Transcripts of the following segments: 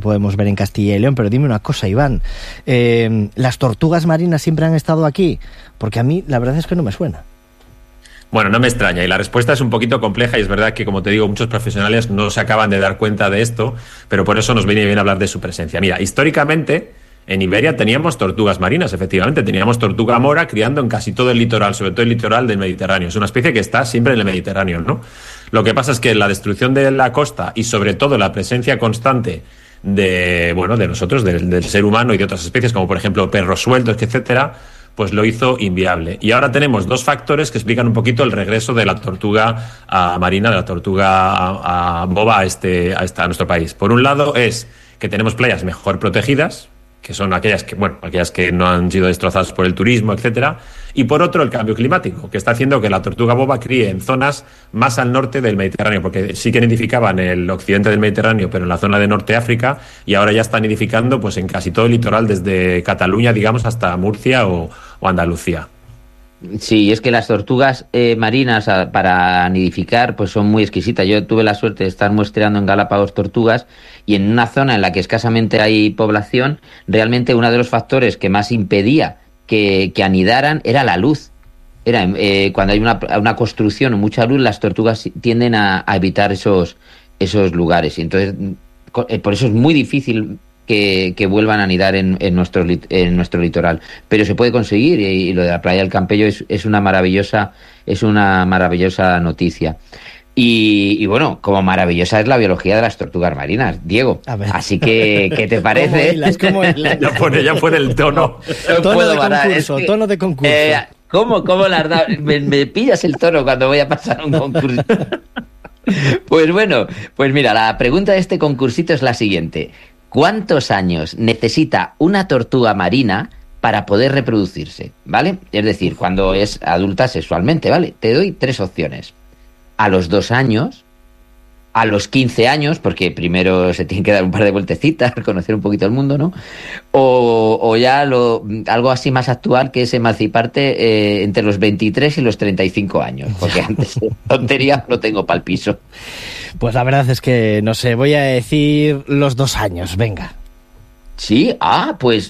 podemos ver en Castilla y León, pero dime una cosa, Iván, ¿las tortugas marinas siempre han estado aquí? Porque a mí la verdad es que no me suena. Bueno, no me extraña, y la respuesta es un poquito compleja, y es verdad que, como te digo, muchos profesionales no se acaban de dar cuenta de esto, pero por eso nos viene bien hablar de su presencia. Mira, históricamente en Iberia teníamos tortugas marinas, efectivamente, teníamos tortuga mora criando en casi todo el litoral, sobre todo el litoral del Mediterráneo. Es una especie que está siempre en el Mediterráneo, ¿no? Lo que pasa es que la destrucción de la costa y sobre todo la presencia constante de nosotros, del ser humano y de otras especies, como por ejemplo perros sueltos, etcétera, pues lo hizo inviable. Y ahora tenemos dos factores que explican un poquito el regreso de la tortuga marina, de la tortuga boba a nuestro país. Por un lado es que tenemos playas mejor protegidas, que son aquellas que no han sido destrozadas por el turismo, etcétera, y por otro el cambio climático, que está haciendo que la tortuga boba críe en zonas más al norte del Mediterráneo, porque sí que nidificaban en el occidente del Mediterráneo, pero en la zona de Norte África, y ahora ya están nidificando pues en casi todo el litoral, desde Cataluña, digamos, hasta Murcia o Andalucía. Sí, es que las tortugas marinas para nidificar pues son muy exquisitas. Yo tuve la suerte de estar muestreando en Galápagos tortugas, y en una zona en la que escasamente hay población, realmente uno de los factores que más impedía que anidaran era la luz. Cuando hay una construcción o mucha luz, las tortugas tienden a evitar esos lugares. Y entonces, por eso es muy difícil que vuelvan a anidar en nuestro litoral, pero se puede conseguir, y lo de la playa del Campello es una maravillosa noticia. Y bueno, como maravillosa es la biología de las tortugas marinas, Diego. Así que, ¿qué te parece? ¿Cómo hilas? Ya pone el tono. Tono de concurso. ¿Cómo las da? Me pillas el tono cuando voy a pasar un concurso. Pues bueno, pues mira, la pregunta de este concursito es la siguiente: ¿cuántos años necesita una tortuga marina para poder reproducirse? ¿Vale? Es decir, cuando es adulta sexualmente, ¿vale? Te doy 3 opciones. A los 2 años, a los 15 años, porque primero se tiene que dar un par de vueltecitas, conocer un poquito el mundo, ¿no? O ya algo así más actual, que es emanciparte entre los 23 y los 35 años, porque antes tontería lo tengo pa'l piso. Pues la verdad es que, no sé, voy a decir los 2 años, venga. Sí, pues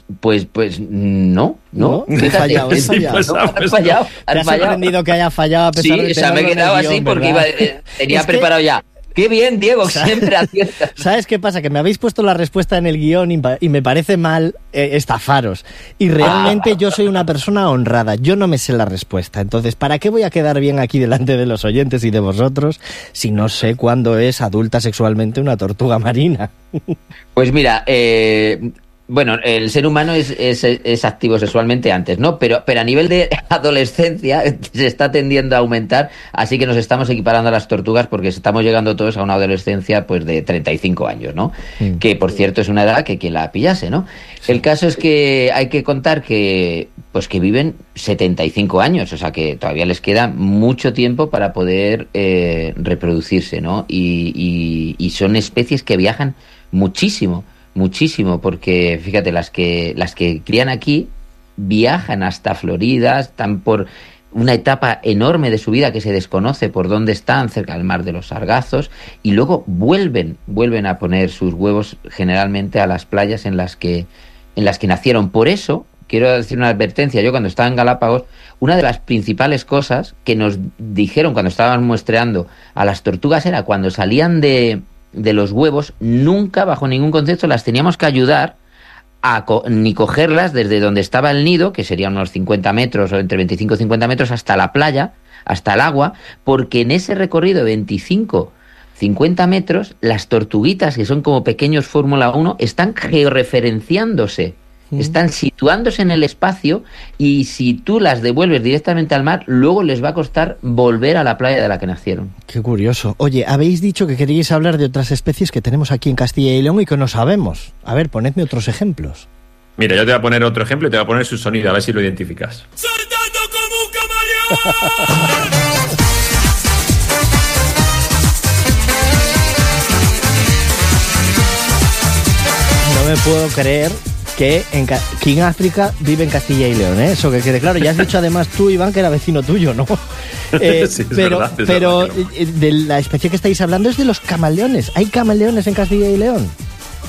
no. He fallado. Has fallado. ¿Te has sorprendido que haya fallado a pesar de me he quedado así porque tenía preparado ya. ¡Qué bien, Diego! Siempre aciertas. ¿Sabes qué pasa? Que me habéis puesto la respuesta en el guión y me parece mal estafaros. Y realmente yo soy una persona honrada. Yo no me sé la respuesta. Entonces, ¿para qué voy a quedar bien aquí delante de los oyentes y de vosotros si no sé cuándo es adulta sexualmente una tortuga marina? Pues mira, bueno, el ser humano es activo sexualmente antes, ¿no? Pero a nivel de adolescencia se está tendiendo a aumentar, así que nos estamos equiparando a las tortugas porque estamos llegando todos a una adolescencia pues de 35 años, ¿no? Que, por cierto, es una edad que quien la pillase, ¿no? Sí. El caso es que hay que contar que viven 75 años, o sea que todavía les queda mucho tiempo para poder reproducirse, ¿no? Y son especies que viajan muchísimo, porque fíjate, las que crían aquí viajan hasta Florida, están por una etapa enorme de su vida que se desconoce por dónde están, cerca del mar de los Sargazos, y luego vuelven a poner sus huevos generalmente a las playas en las que nacieron. Por eso quiero decir una advertencia: yo cuando estaba en Galápagos, una de las principales cosas que nos dijeron cuando estaban muestreando a las tortugas era cuando salían de los huevos, nunca, bajo ningún concepto, las teníamos que ayudar ni cogerlas desde donde estaba el nido, que serían unos 50 metros o entre 25 y 50 metros, hasta la playa, hasta el agua, porque en ese recorrido de 25-50 metros, las tortuguitas, que son como pequeños Fórmula 1, están georreferenciándose, están situándose en el espacio, y si tú las devuelves directamente al mar, luego les va a costar volver a la playa de la que nacieron. Qué curioso. Oye, habéis dicho que queríais hablar de otras especies que tenemos aquí en Castilla y León y que no sabemos. A ver, ponedme otros ejemplos. Mira, yo te voy a poner otro ejemplo y te voy a poner su sonido, a ver si lo identificas. ¡Saltando como un camaleón! No me puedo creer que King África vive en Castilla y León, ¿eh? Eso que quede claro. Ya has dicho además tú, Iván, que era vecino tuyo, ¿no? Sí, pero de la especie que estáis hablando es de los camaleones. ¿Hay camaleones en Castilla y León?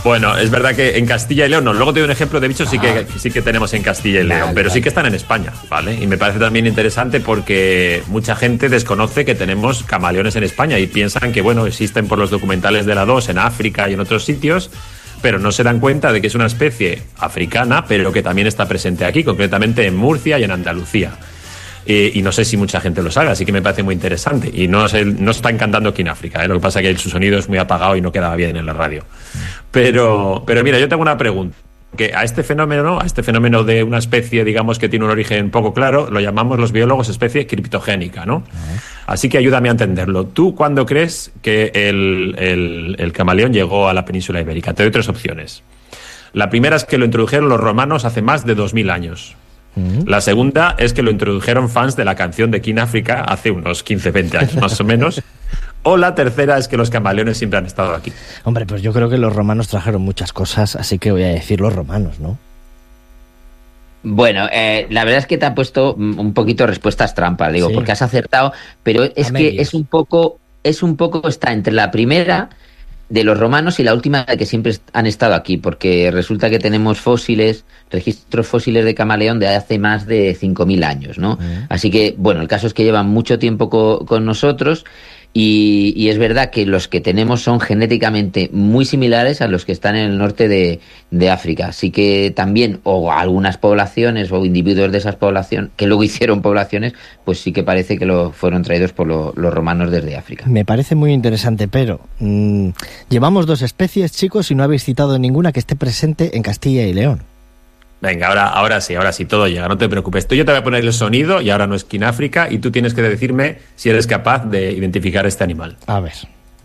Bueno, es verdad que en Castilla y León no. Luego te doy un ejemplo de bichos sí que tenemos en Castilla y León, pero sí que están en España, ¿vale? Y me parece también interesante porque mucha gente desconoce que tenemos camaleones en España y piensan que, bueno, existen por los documentales de la 2 en África y en otros sitios, pero no se dan cuenta de que es una especie africana, pero que también está presente aquí, concretamente en Murcia y en Andalucía. Y no sé si mucha gente lo sabe, así que me parece muy interesante. Y no está encantando aquí en África, ¿eh? Lo que pasa es que su sonido es muy apagado y no quedaba bien en la radio. Pero mira, yo tengo una pregunta. Que a este fenómeno de una especie, digamos, que tiene un origen poco claro, lo llamamos los biólogos especie criptogénica, ¿no? Así que ayúdame a entenderlo. ¿Tú cuándo crees que el camaleón llegó a la península ibérica? Te doy 3 opciones. La primera es que lo introdujeron los romanos hace más de 2000 años. La segunda es que lo introdujeron fans de la canción de King África hace unos 15-20 años más o menos. O la tercera es que los camaleones siempre han estado aquí. Hombre, pues yo creo que los romanos trajeron muchas cosas, así que voy a decir los romanos, ¿no? Bueno, la verdad es que te han puesto un poquito respuestas trampas, digo, porque has acertado, pero es que es un poco está entre la primera de los romanos y la última de que siempre han estado aquí, porque resulta que tenemos registros fósiles de camaleón de hace más de 5.000 años, ¿no? Así que, bueno, el caso es que llevan mucho tiempo con nosotros y es verdad que los que tenemos son genéticamente muy similares a los que están en el norte de África. Así que también, o algunas poblaciones o individuos de esas poblaciones, que luego hicieron poblaciones, pues sí que parece que fueron traídos por los romanos desde África. Me parece muy interesante, pero llevamos 2 especies, chicos, y no habéis citado ninguna que esté presente en Castilla y León. Venga, ahora sí, todo llega, no te preocupes. Yo te voy a poner el sonido, y ahora no es King África, y tú tienes que decirme si eres capaz de identificar este animal. A ver.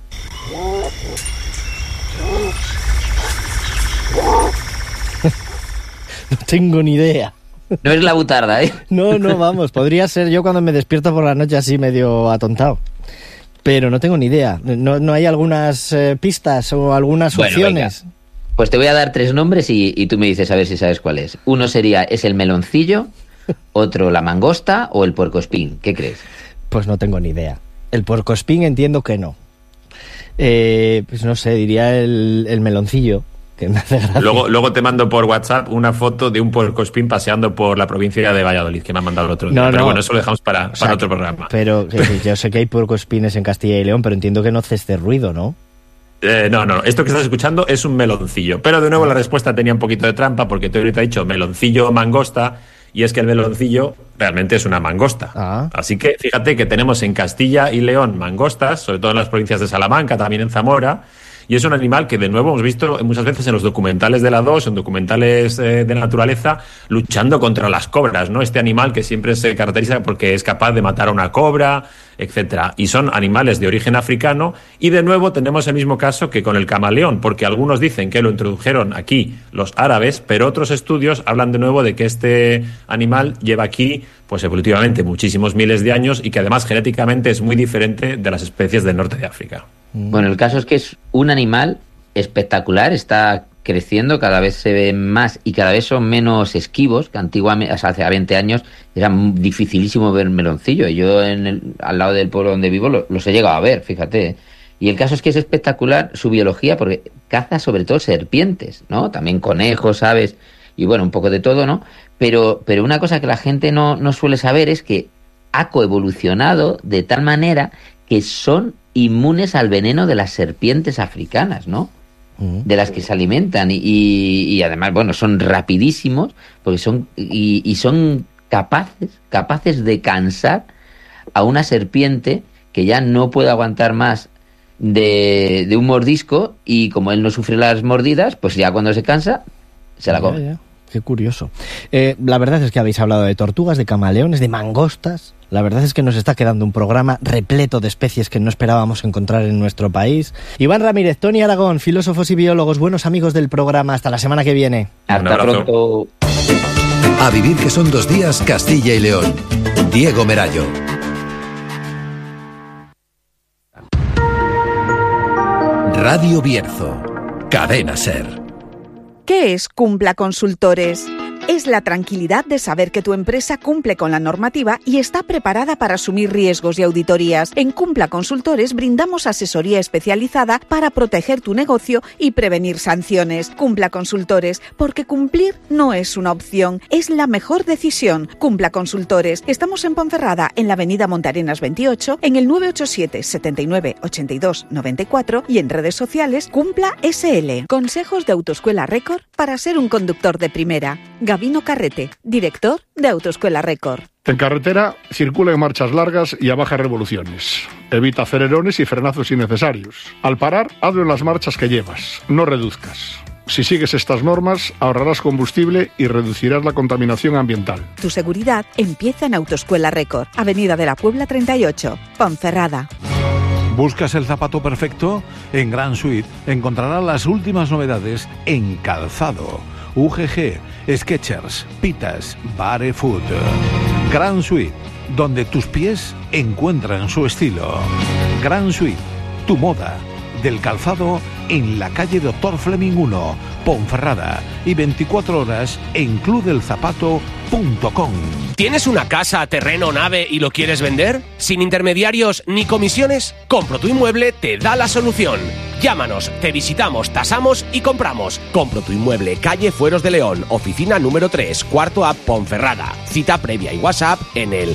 No tengo ni idea. No es la butarda, ¿eh? No, vamos, podría ser yo cuando me despierto por la noche así medio atontado. Pero no tengo ni idea. ¿No hay algunas pistas o algunas opciones? Venga. Pues te voy a dar 3 nombres y tú me dices a ver si sabes cuál es. Uno es el meloncillo, otro la mangosta o el puercoespín. ¿Qué crees? Pues no tengo ni idea. El puercoespín entiendo que no. Pues no sé, diría el meloncillo, que me hace gracia. Luego te mando por WhatsApp una foto de un puercoespín paseando por la provincia de Valladolid, que me han mandado el otro día. Pero bueno, eso lo dejamos para otro programa. Pero yo sé que hay puercoespines en Castilla y León, pero entiendo que no hace este ruido, ¿no? No, esto que estás escuchando es un meloncillo. Pero de nuevo la respuesta tenía un poquito de trampa porque tú ahorita has dicho meloncillo o mangosta y es que el meloncillo realmente es una mangosta. Así que fíjate que tenemos en Castilla y León mangostas, sobre todo en las provincias de Salamanca, también en Zamora, y es un animal que de nuevo hemos visto muchas veces en los documentales de la 2, en documentales de naturaleza, luchando contra las cobras, ¿no? Este animal que siempre se caracteriza porque es capaz de matar a una cobra, etcétera. Y son animales de origen africano y de nuevo tenemos el mismo caso que con el camaleón, porque algunos dicen que lo introdujeron aquí los árabes, pero otros estudios hablan de nuevo de que este animal lleva aquí pues evolutivamente muchísimos miles de años y que además genéticamente es muy diferente de las especies del norte de África. Bueno, el caso es que es un animal espectacular, está creciendo, cada vez se ven más y cada vez son menos esquivos, que antiguamente, o sea, hace 20 años, era dificilísimo ver meloncillo. Y yo al lado del pueblo donde vivo los he llegado a ver, fíjate. Y el caso es que es espectacular su biología porque caza sobre todo serpientes, ¿no? También conejos, aves y bueno, un poco de todo, ¿no? Pero una cosa que la gente no suele saber es que ha coevolucionado de tal manera que son inmunes al veneno de las serpientes africanas, ¿no? De las que se alimentan y además, bueno, son rapidísimos porque son capaces de cansar a una serpiente que ya no puede aguantar más de un mordisco y como él no sufre las mordidas, pues ya cuando se cansa se la come. Ya. Qué curioso. La verdad es que habéis hablado de tortugas, de camaleones, de mangostas. La verdad es que nos está quedando un programa repleto de especies que no esperábamos encontrar en nuestro país. Iván Ramírez, Tony Aragón, filósofos y biólogos, buenos amigos del programa. Hasta la semana que viene. Hasta pronto. A vivir que son 2 días Castilla y León. Diego Merayo. Radio Bierzo. Cadena SER. ¿Qué es Cumpla Consultores? Es la tranquilidad de saber que tu empresa cumple con la normativa y está preparada para asumir riesgos y auditorías. En Cumpla Consultores brindamos asesoría especializada para proteger tu negocio y prevenir sanciones. Cumpla Consultores, porque cumplir no es una opción, es la mejor decisión. Cumpla Consultores. Estamos en Ponferrada, en la avenida Montarenas 28, en el 987 79 82 94 y en redes sociales Cumpla SL. Consejos de Autoescuela Record para ser un conductor de primera. Gabino Carrete, director de Autoescuela Record. En carretera, circula en marchas largas y a bajas revoluciones. Evita acelerones y frenazos innecesarios. Al parar, hazlo en las marchas que llevas, no reduzcas. Si sigues estas normas, ahorrarás combustible y reducirás la contaminación ambiental. Tu seguridad empieza en Autoescuela Record, Avenida de la Puebla 38, Ponferrada. ¿Buscas el zapato perfecto? En Gran Suite encontrarás las últimas novedades en calzado. UGG, Skechers, Pitas, Barefoot. Gran Suite, donde tus pies encuentran su estilo. Gran Suite, tu moda del calzado en la calle Dr. Fleming 1, Ponferrada, y 24 horas en clubdelzapato.com. ¿Tienes una casa, terreno, nave y lo quieres vender? ¿Sin intermediarios ni comisiones? Compro tu Inmueble te da la solución. Llámanos, te visitamos, tasamos y compramos. Compro tu Inmueble, calle Fueros de León, oficina número 3, cuarto A, Ponferrada. Cita previa y WhatsApp en el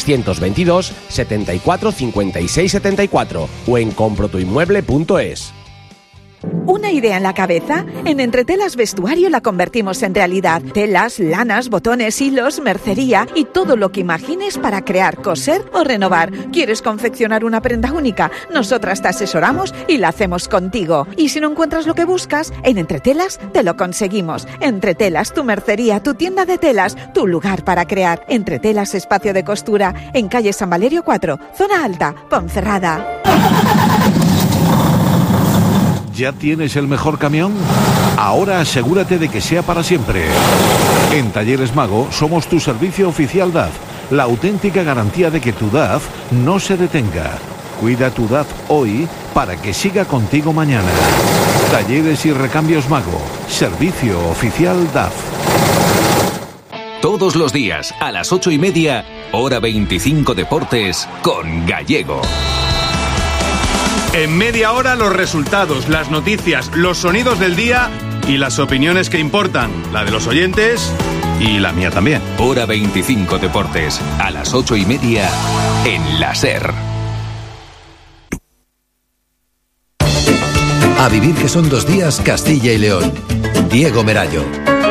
622 74 56 74 o en comprotuinmueble.es. ¿Una idea en la cabeza? En Entretelas Vestuario la convertimos en realidad. Telas, lanas, botones, hilos, mercería y todo lo que imagines para crear, coser o renovar. ¿Quieres confeccionar una prenda única? Nosotras te asesoramos y la hacemos contigo. Y si no encuentras lo que buscas, en Entretelas te lo conseguimos. Entretelas, tu mercería, tu tienda de telas, tu lugar para crear. Entretelas Espacio de Costura, en calle San Valerio 4, Zona Alta, Ponferrada. ¿Ya tienes el mejor camión? Ahora asegúrate de que sea para siempre. En Talleres Mago somos tu servicio oficial DAF, la auténtica garantía de que tu DAF no se detenga. Cuida tu DAF hoy para que siga contigo mañana. Talleres y Recambios Mago, servicio oficial DAF. Todos los días a las 8:30, hora 25 Deportes con Gallego. En media hora los resultados, las noticias, los sonidos del día y las opiniones que importan, la de los oyentes y la mía también. Hora 25 Deportes, a las 8:30 en la SER. A vivir que son 2 días, Castilla y León. Diego Merallo.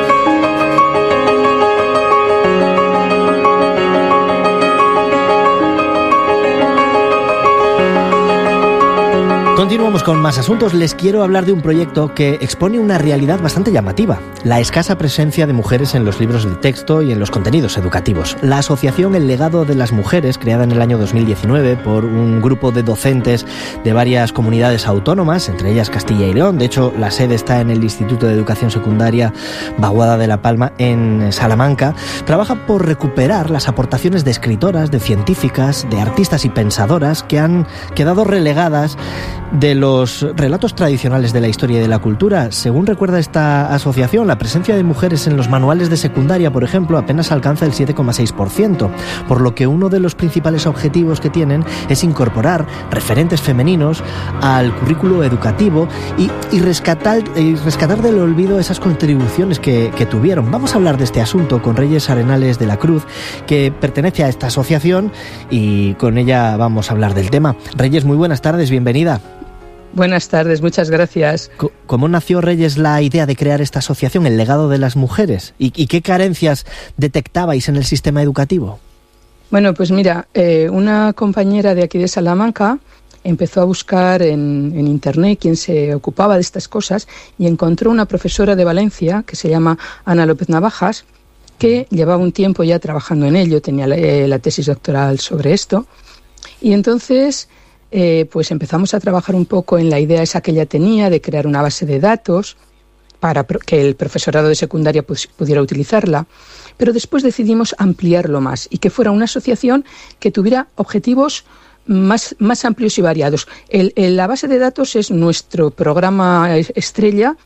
Continuamos con más asuntos. Les quiero hablar de un proyecto que expone una realidad bastante llamativa: la escasa presencia de mujeres en los libros de texto y en los contenidos educativos. La asociación El Legado de las Mujeres, creada en el año 2019 por un grupo de docentes de varias comunidades autónomas, entre ellas Castilla y León. De hecho, la sede está en el Instituto de Educación Secundaria Baguada de la Palma, en Salamanca. Trabaja por recuperar las aportaciones de escritoras, de científicas, de artistas y pensadoras que han quedado relegadas de los relatos tradicionales de la historia y de la cultura. Según recuerda esta asociación, la presencia de mujeres en los manuales de secundaria, por ejemplo, apenas alcanza el 7,6%, por lo que uno de los principales objetivos que tienen es incorporar referentes femeninos al currículo educativo y rescatar del olvido esas contribuciones que tuvieron. Vamos a hablar de este asunto con Reyes Arenales de la Cruz, que pertenece a esta asociación, y con ella vamos a hablar del tema. Reyes, muy buenas tardes, bienvenida. Buenas tardes, muchas gracias. ¿Cómo nació, Reyes, la idea de crear esta asociación, El Legado de las Mujeres? ¿Y qué carencias detectabais en el sistema educativo? Bueno, pues mira, una compañera de aquí de Salamanca empezó a buscar en internet quién se ocupaba de estas cosas y encontró una profesora de Valencia que se llama Ana López Navajas, que llevaba un tiempo ya trabajando en ello, tenía la tesis doctoral sobre esto, y entonces pues empezamos a trabajar un poco en la idea esa que ella tenía de crear una base de datos para que el profesorado de secundaria pudiera utilizarla, pero después decidimos ampliarlo más y que fuera una asociación que tuviera objetivos más amplios y variados. La base de datos es nuestro programa estrella,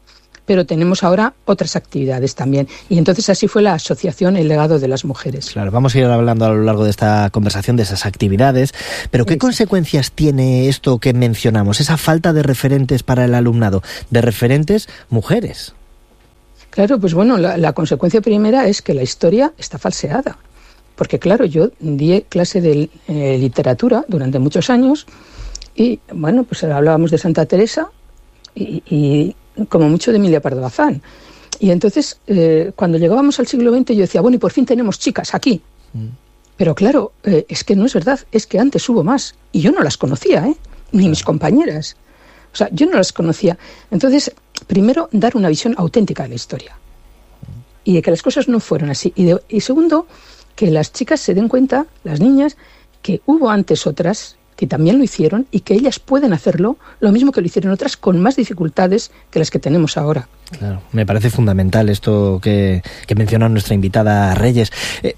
pero tenemos ahora otras actividades también. Y entonces así fue la asociación El Legado de las Mujeres. Claro, vamos a ir hablando a lo largo de esta conversación de esas actividades, pero ¿qué consecuencias tiene esto que mencionamos, esa falta de referentes para el alumnado, de referentes mujeres? Claro, pues bueno, la consecuencia primera es que la historia está falseada. Porque claro, yo di clase de literatura durante muchos años y bueno, pues hablábamos de Santa Teresa y como mucho de Emilia Pardo Bazán. Y entonces, cuando llegábamos al siglo XX, yo decía, bueno, y por fin tenemos chicas aquí. Pero claro, es que no es verdad, es que antes hubo más. Y yo no las conocía, ni mis compañeras. O sea, yo no las conocía. Entonces, primero, dar una visión auténtica de la historia. Y de que las cosas no fueron así. Y segundo, que las chicas se den cuenta, las niñas, que hubo antes otras que también lo hicieron y que ellas pueden hacerlo lo mismo que lo hicieron otras con más dificultades que las que tenemos ahora. Claro, me parece fundamental esto que menciona nuestra invitada Reyes.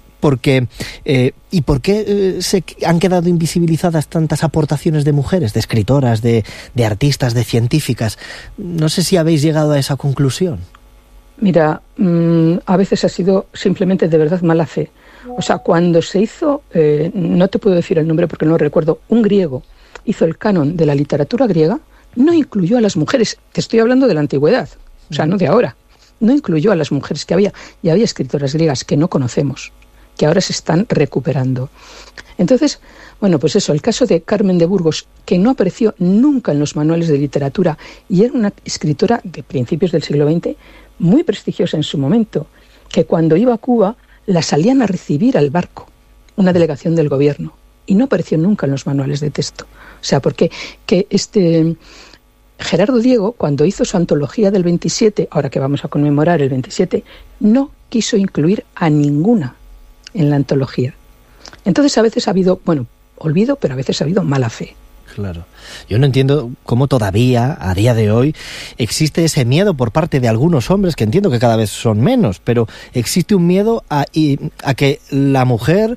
¿Y por qué se han quedado invisibilizadas tantas aportaciones de mujeres, de escritoras, de artistas, de científicas? No sé si habéis llegado a esa conclusión. Mira, a veces ha sido simplemente de verdad mala fe. O sea, cuando se hizo, no te puedo decir el nombre porque no lo recuerdo, un griego hizo el canon de la literatura griega, no incluyó a las mujeres, te estoy hablando de la antigüedad, o sea, no de ahora, no incluyó a las mujeres que había, y había escritoras griegas que no conocemos, que ahora se están recuperando. Entonces, bueno, pues eso, el caso de Carmen de Burgos, que no apareció nunca en los manuales de literatura, y era una escritora de principios del siglo XX, muy prestigiosa en su momento, que cuando iba a Cuba, la salían a recibir al barco, una delegación del gobierno, y no apareció nunca en los manuales de texto. O sea, porque Gerardo Diego, cuando hizo su antología del 27, ahora que vamos a conmemorar el 27, no quiso incluir a ninguna en la antología. Entonces a veces ha habido, bueno, olvido, pero a veces ha habido mala fe. Claro. Yo no entiendo cómo todavía, a día de hoy, existe ese miedo por parte de algunos hombres, que entiendo que cada vez son menos, pero existe un miedo a que la mujer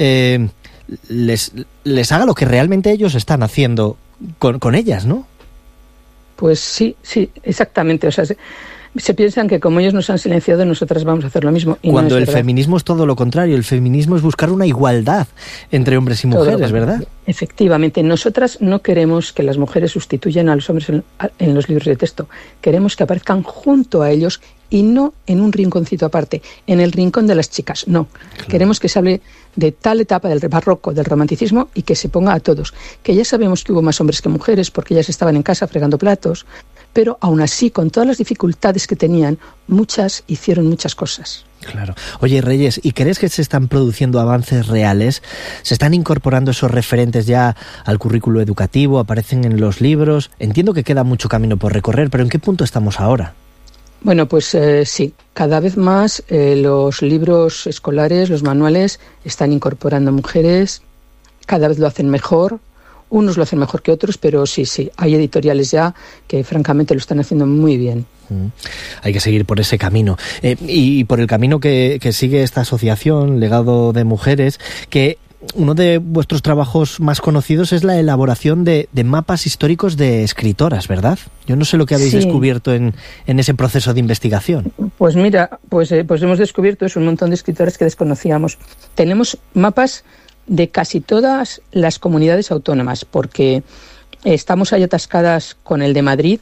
les haga lo que realmente ellos están haciendo con ellas, ¿no? Pues sí, exactamente. O sea, se piensan que como ellos nos han silenciado, nosotras vamos a hacer lo mismo. Y cuando no es el verdad. Feminismo es todo lo contrario. El feminismo es buscar una igualdad entre hombres y mujeres, ¿verdad? Efectivamente. Nosotras no queremos que las mujeres sustituyan a los hombres en los libros de texto. Queremos que aparezcan junto a ellos y no en un rinconcito aparte, en el rincón de las chicas. No. Claro. Queremos que se hable de tal etapa del barroco, del romanticismo, y que se ponga a todos. Que ya sabemos que hubo más hombres que mujeres porque ellas estaban en casa fregando platos, pero aún así, con todas las dificultades que tenían, muchas hicieron muchas cosas. Claro. Oye, Reyes, ¿y crees que se están produciendo avances reales? ¿Se están incorporando esos referentes ya al currículo educativo? ¿Aparecen en los libros? Entiendo que queda mucho camino por recorrer, pero ¿en qué punto estamos ahora? Bueno, pues sí, cada vez más los libros escolares, los manuales, están incorporando mujeres, cada vez lo hacen mejor. Unos lo hacen mejor que otros, pero sí, hay editoriales ya que francamente lo están haciendo muy bien. Hay que seguir por ese camino. Y por el camino que sigue esta asociación, Legado de Mujeres, que uno de vuestros trabajos más conocidos es la elaboración de mapas históricos de escritoras, ¿verdad? Yo no sé lo que habéis descubierto en ese proceso de investigación. Pues mira, pues hemos descubierto un montón de escritoras que desconocíamos. Tenemos mapas de casi todas las comunidades autónomas, porque estamos ahí atascadas con el de Madrid,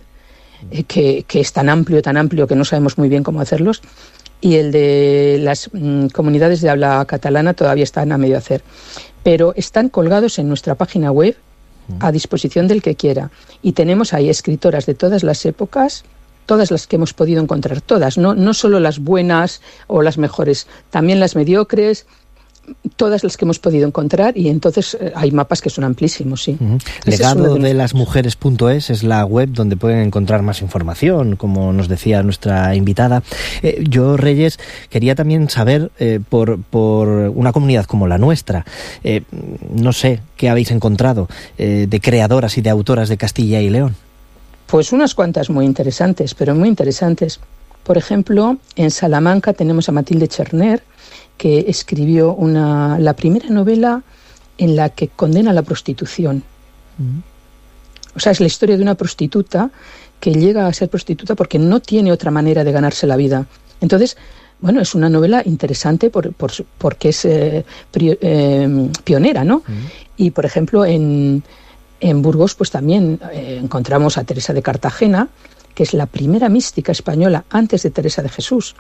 que es tan amplio que no sabemos muy bien cómo hacerlos, y el de las comunidades de habla catalana todavía están a medio hacer. Pero están colgados en nuestra página web a disposición del que quiera. Y tenemos ahí escritoras de todas las épocas, todas las que hemos podido encontrar, todas, no solo las buenas o las mejores, también las mediocres, todas las que hemos podido encontrar, y entonces hay mapas que son amplísimos, sí. Legadodelasmujeres.es es la web donde pueden encontrar más información, como nos decía nuestra invitada. Yo, Reyes, quería también saber, por una comunidad como la nuestra, no sé, ¿qué habéis encontrado de creadoras y de autoras de Castilla y León? Pues unas cuantas muy interesantes, pero muy interesantes. Por ejemplo, en Salamanca tenemos a Matilde Cherner, que escribió la primera novela en la que condena la prostitución. O sea, es la historia de una prostituta que llega a ser prostituta porque no tiene otra manera de ganarse la vida. Entonces, bueno, es una novela interesante porque es pionera, ¿no? Y, por ejemplo, en Burgos, pues también encontramos a Teresa de Cartagena, que es la primera mística española antes de Teresa de Jesús.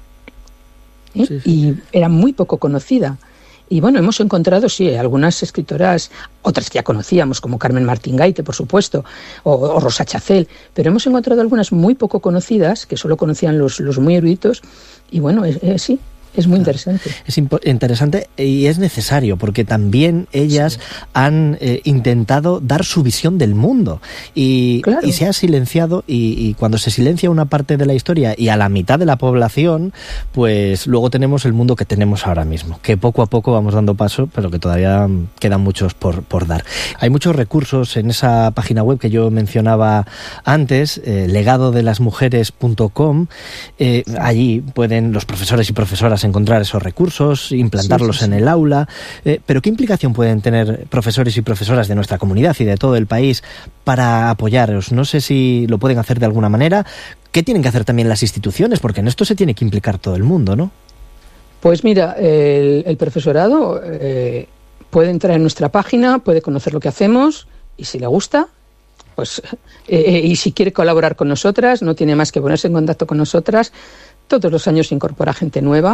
Sí, sí. Y era muy poco conocida. Y bueno, hemos encontrado, sí, algunas escritoras, otras que ya conocíamos, como Carmen Martín Gaite, por supuesto, o Rosa Chacel, pero hemos encontrado algunas muy poco conocidas, que solo conocían los muy eruditos, y bueno, sí, es muy interesante. Es interesante y es necesario, porque también ellas han intentado dar su visión del mundo y se ha silenciado, y cuando se silencia una parte de la historia y a la mitad de la población, pues luego tenemos el mundo que tenemos ahora mismo, que poco a poco vamos dando paso, pero que todavía quedan muchos por dar. Hay muchos recursos en esa página web que yo mencionaba antes, legadodelasmujeres.com. Allí pueden los profesores y profesoras encontrar esos recursos, implantarlos en el aula, pero ¿qué implicación pueden tener profesores y profesoras de nuestra comunidad y de todo el país para apoyaros? No sé si lo pueden hacer de alguna manera. ¿Qué tienen que hacer también las instituciones? Porque en esto se tiene que implicar todo el mundo, ¿no? Pues mira, el profesorado puede entrar en nuestra página, puede conocer lo que hacemos, y si le gusta, pues y si quiere colaborar con nosotras, no tiene más que ponerse en contacto con nosotras. Todos los años se incorpora gente nueva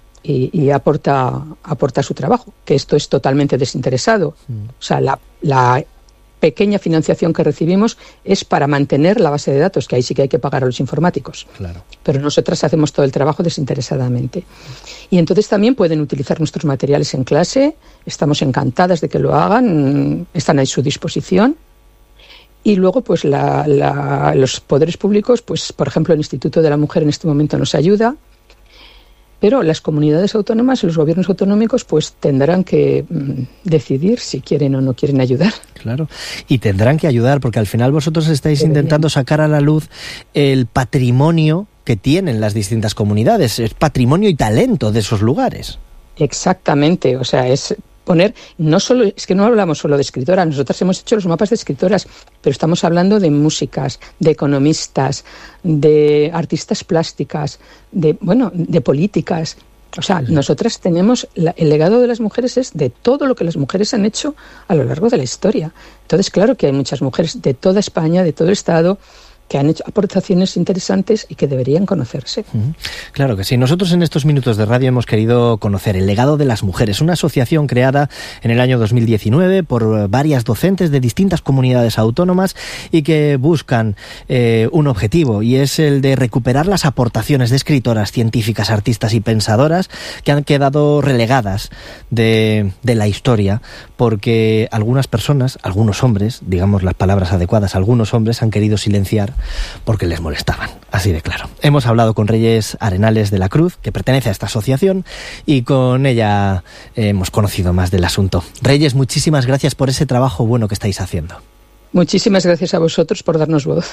y aporta su trabajo, que esto es totalmente desinteresado. O sea, la pequeña financiación que recibimos es para mantener la base de datos, que ahí sí que hay que pagar a los informáticos. Claro. Pero nosotras hacemos todo el trabajo desinteresadamente. Y entonces también pueden utilizar nuestros materiales en clase, estamos encantadas de que lo hagan, están a su disposición. Y luego, pues los poderes públicos, pues por ejemplo el Instituto de la Mujer en este momento nos ayuda, pero las comunidades autónomas y los gobiernos autonómicos pues tendrán que decidir si quieren o no quieren ayudar. Claro, y tendrán que ayudar porque al final vosotros estáis intentando sacar a la luz el patrimonio que tienen las distintas comunidades, es patrimonio y talento de esos lugares. Exactamente, o sea, es poner, es que no hablamos solo de escritoras, nosotras hemos hecho los mapas de escritoras, pero estamos hablando de músicas, de economistas, de artistas plásticas, de políticas. O sea, nosotras tenemos, el legado de las mujeres es de todo lo que las mujeres han hecho a lo largo de la historia. Entonces, claro que hay muchas mujeres de toda España, de todo el Estado, que han hecho aportaciones interesantes y que deberían conocerse. Claro que sí. Nosotros en estos minutos de radio hemos querido conocer el legado de las mujeres, una asociación creada en el año 2019 por varias docentes de distintas comunidades autónomas y que buscan un objetivo, y es el de recuperar las aportaciones de escritoras, científicas, artistas y pensadoras que han quedado relegadas de la historia, porque algunas personas, algunos hombres, digamos las palabras adecuadas, algunos hombres han querido silenciar porque les molestaban, así de claro. Hemos hablado con Reyes Arenales de la Cruz, que pertenece a esta asociación, y con ella hemos conocido más del asunto. Reyes, muchísimas gracias por ese trabajo bueno que estáis haciendo. Muchísimas gracias a vosotros por darnos voz.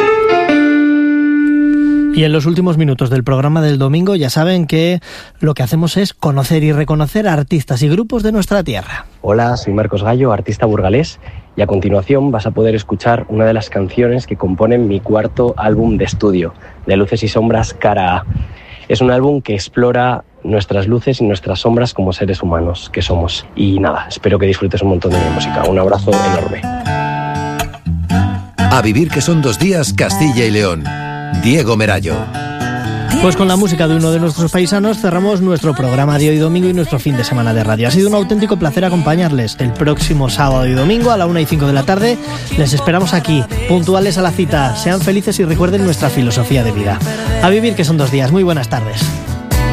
Y en los últimos minutos del programa del domingo ya saben que lo que hacemos es conocer y reconocer a artistas y grupos de nuestra tierra. Hola, soy Marcos Gallo, artista burgalés, y a continuación vas a poder escuchar una de las canciones que componen mi cuarto álbum de estudio, de Luces y Sombras Cara A. Es un álbum que explora nuestras luces y nuestras sombras como seres humanos que somos. Y nada, espero que disfrutes un montón de mi música. Un abrazo enorme. A vivir que son 2 días, Castilla y León. Diego Merallo. Pues con la música de uno de nuestros paisanos cerramos nuestro programa de hoy domingo y nuestro fin de semana de radio. Ha sido un auténtico placer acompañarles. El próximo sábado y domingo a la 1:05 de la tarde les esperamos aquí, puntuales a la cita. Sean felices y recuerden nuestra filosofía de vida. A vivir que son 2 días. Muy buenas tardes.